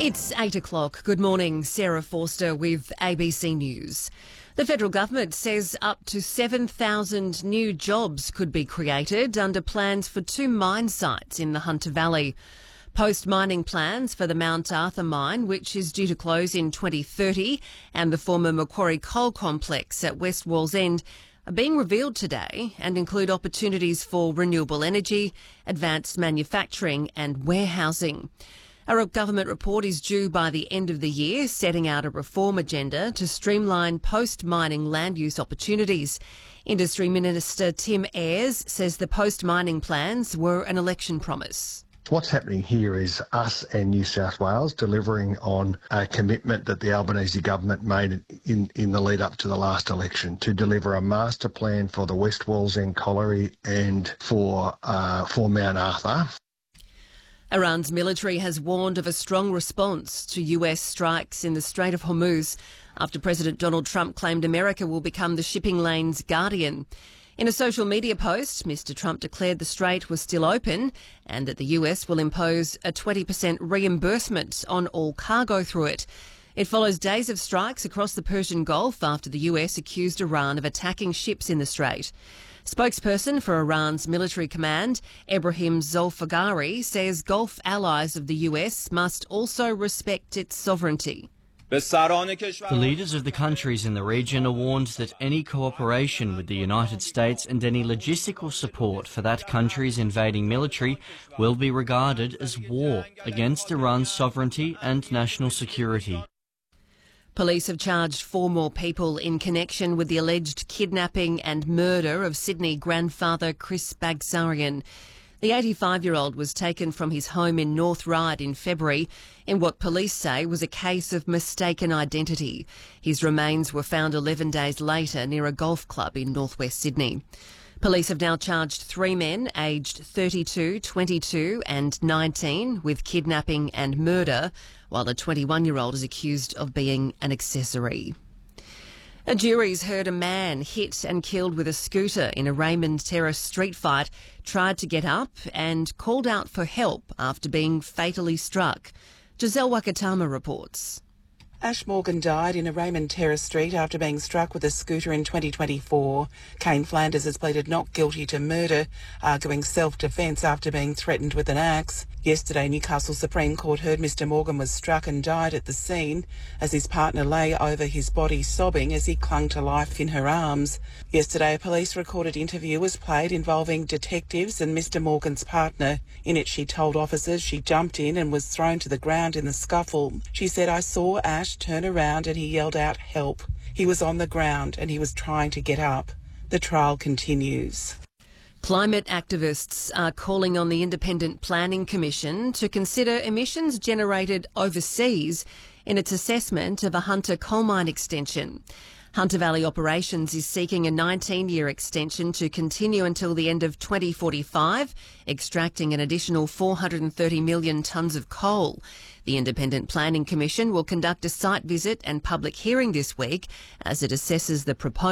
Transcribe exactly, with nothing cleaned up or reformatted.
It's eight o'clock. Good morning. Sarah Forster with A B C News. The federal government says up to seven thousand new jobs could be created under plans for two mine sites in the Hunter Valley. Post-mining plans for the Mount Arthur mine, which is due to close in twenty thirty, and the former Macquarie Coal Complex at West Wallsend are being revealed today and include opportunities for renewable energy, advanced manufacturing and warehousing. A government report is due by the end of the year, setting out a reform agenda to streamline post-mining land use opportunities. Industry Minister Tim Ayres says the post-mining plans were an election promise. What's happening here is us and New South Wales delivering on a commitment that the Albanese government made in, in the lead up to the last election to deliver a master plan for the West Wallsend Colliery and for, uh, for Mount Arthur. Iran's military has warned of a strong response to U S strikes in the Strait of Hormuz after President Donald Trump claimed America will become the shipping lane's guardian. In a social media post, Mister Trump declared the strait was still open and that the U S will impose a twenty percent reimbursement on all cargo through it. It follows days of strikes across the Persian Gulf after the U S accused Iran of attacking ships in the strait. Spokesperson for Iran's military command, Ebrahim Zolfagari, says Gulf allies of the U S must also respect its sovereignty. The leaders of the countries in the region are warned that any cooperation with the United States and any logistical support for that country's invading military will be regarded as war against Iran's sovereignty and national security. Police have charged four more people in connection with the alleged kidnapping and murder of Sydney grandfather Chris Bagsarian. The eighty-five-year-old was taken from his home in North Ryde in February in what police say was a case of mistaken identity. His remains were found eleven days later near a golf club in northwest Sydney. Police have now charged three men aged thirty-two, twenty-two and nineteen with kidnapping and murder, while a twenty-one-year-old is accused of being an accessory. A jury's heard a man hit and killed with a scooter in a Raymond Terrace street fight tried to get up and called out for help after being fatally struck. Giselle Wakatama reports. Ash Morgan died in a Raymond Terrace street after being struck with a scooter in twenty twenty-four. Kane Flanders has pleaded not guilty to murder, arguing self-defence after being threatened with an axe. Yesterday, Newcastle Supreme Court heard Mister Morgan was struck and died at the scene as his partner lay over his body sobbing as he clung to life in her arms. Yesterday, a police recorded interview was played involving detectives and Mister Morgan's partner. In it, she told officers she jumped in and was thrown to the ground in the scuffle. She said, "I saw Ash turn around and he yelled out, 'Help.' He was on the ground and he was trying to get up." The trial continues. Climate activists are calling on the Independent Planning Commission to consider emissions generated overseas in its assessment of a Hunter coal mine extension. Hunter Valley Operations is seeking a nineteen-year extension to continue until the end of twenty forty-five, extracting an additional four hundred thirty million tonnes of coal. The Independent Planning Commission will conduct a site visit and public hearing this week as it assesses the proposal.